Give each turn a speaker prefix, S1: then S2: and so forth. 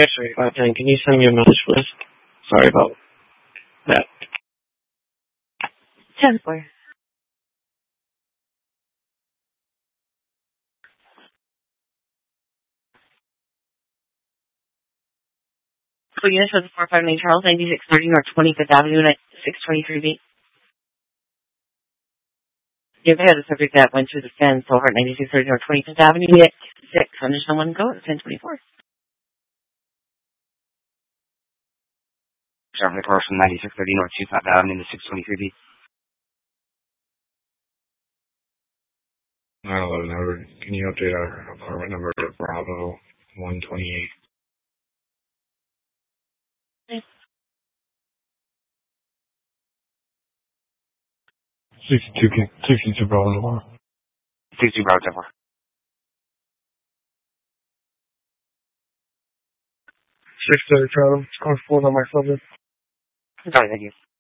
S1: X-ray 510, can you send me a message, please? Sorry about that.
S2: 10-4. So units for the 459 Charles, 9630 North 25th Avenue, 623B. You've had a subject that went through the fence over at 9630 North 25th Avenue, unit 6. Initial one go at 1024.
S3: Traffic report from 9630 North 25th Avenue to 623B.
S4: 911 Howard, can you update our apartment number to Bravo 128? 62 Bravo tomorrow.
S3: 62 Bravo Tower.
S1: 630 Charlie, it's going forward on my subject.
S3: Sorry, thank you.